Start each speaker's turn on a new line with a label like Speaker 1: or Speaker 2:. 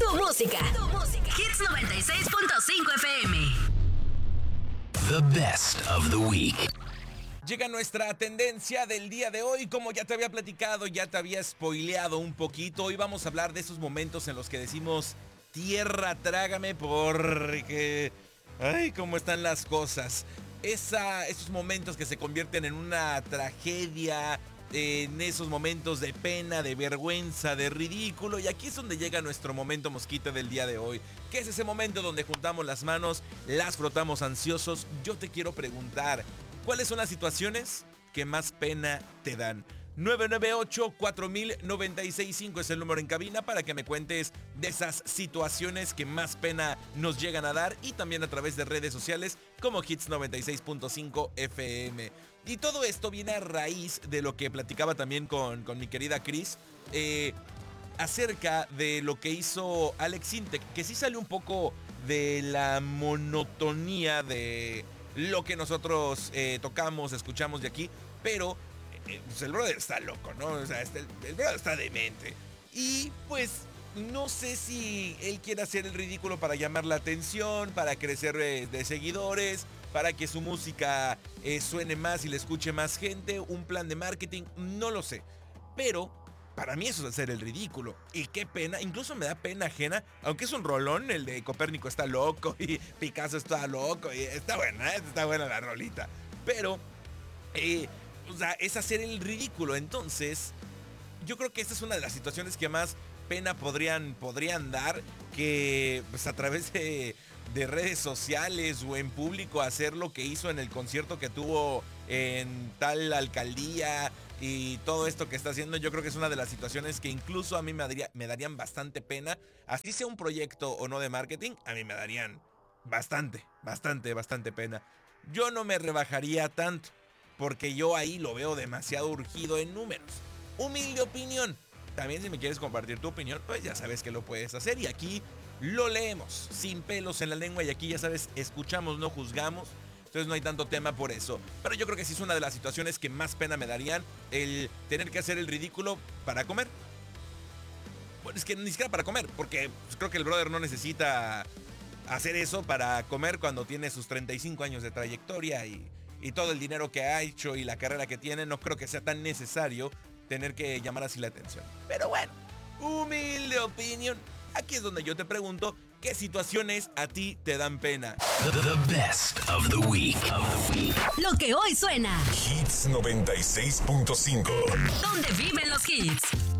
Speaker 1: Tu música. Hits 96.5 FM.
Speaker 2: The best of the week.
Speaker 3: Llega nuestra tendencia del día de hoy. Como ya te había platicado, ya te había spoileado un poquito. Hoy vamos a hablar de esos momentos en los que decimos: tierra, trágame, porque... ay, cómo están las cosas. Esos momentos que se convierten en una tragedia, en esos momentos de pena, de vergüenza, de ridículo. Y aquí es donde llega nuestro momento mosquita del día de hoy, que es ese momento donde juntamos las manos, las frotamos ansiosos. Yo te quiero preguntar, ¿cuáles son las situaciones que más pena te dan? 998-4000-965 es el número en cabina para que me cuentes de esas situaciones que más pena nos llegan a dar, y también a través de redes sociales como Hits 96.5 FM. Y todo esto viene a raíz de lo que platicaba también con mi querida Cris, acerca de lo que hizo Alex Sintek, que sí sale un poco de la monotonía de lo que nosotros tocamos, escuchamos de aquí, pero pues el brother está loco, ¿no? O sea, el brother está demente. Y pues no sé si él quiere hacer el ridículo para llamar la atención, para crecer de seguidores, para que su música suene más y le escuche más gente, un plan de marketing, no lo sé. Pero para mí eso es hacer el ridículo. Y qué pena, incluso me da pena ajena, aunque es un rolón, el de Copérnico está loco y Picasso está loco, y está buena la rolita. Pero... o sea, es hacer el ridículo. Entonces, yo creo que esta es una de las situaciones que más pena podrían dar, que pues a través de redes sociales o en público hacer lo que hizo en el concierto que tuvo en tal alcaldía y todo esto que está haciendo. Yo creo que es una de las situaciones que incluso a mí me darían bastante pena. Así sea un proyecto o no de marketing, a mí me darían bastante pena. Yo no me rebajaría tanto, porque yo ahí lo veo demasiado urgido en números. Humilde opinión. También si me quieres compartir tu opinión, pues ya sabes que lo puedes hacer. Y aquí lo leemos sin pelos en la lengua. Y aquí ya sabes, escuchamos, no juzgamos. Entonces no hay tanto tema por eso. Pero yo creo que sí es una de las situaciones que más pena me darían, el tener que hacer el ridículo para comer. Bueno, es que ni siquiera para comer, porque pues creo que el brother no necesita hacer eso para comer cuando tiene sus 35 años de trayectoria y todo el dinero que ha hecho y la carrera que tiene. No creo que sea tan necesario tener que llamar así la atención. Pero bueno, humilde opinión. Aquí es donde yo te pregunto, ¿qué situaciones a ti te dan pena?
Speaker 2: The best of the week.
Speaker 1: Lo que hoy suena.
Speaker 4: Hits 96.5.
Speaker 1: ¿Dónde viven los hits?